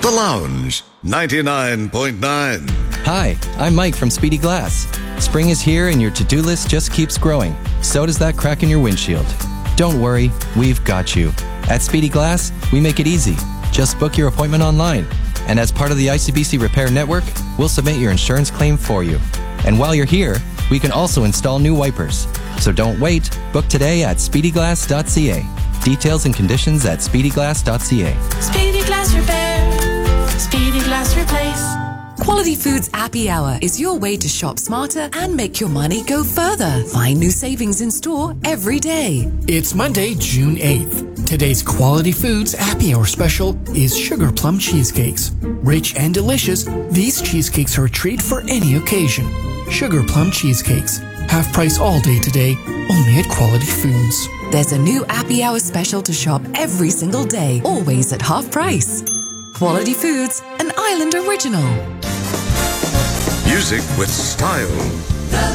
The Lounge, 99.9. Hi, I'm Mike from Speedy Glass. Spring is here and your to-do list just keeps growing. So does that crack in your windshield. Don't worry, we've got you. At Speedy Glass, we make it easy. Just book your appointment online. And as part of the ICBC Repair Network, we'll submit your insurance claim for you. And while you're here, we can also install new wipers. So don't wait. Book today at speedyglass.ca. Details and conditions at speedyglass.ca. Speedy Glass Repair. Speedy Glass Replace. Quality Foods Happy Hour is your way to shop smarter and make your money go further. Find new savings in store every day. It's Monday, June 8th. Today's Quality Foods Happy Hour special is Sugar Plum Cheesecakes. Rich and delicious, these cheesecakes are a treat for any occasion. Sugar Plum Cheesecakes. Half price all day today, only at Quality Foods. There's a new Happy Hour special to shop every single day, always at half price. Quality Foods, an Island original. Music with style.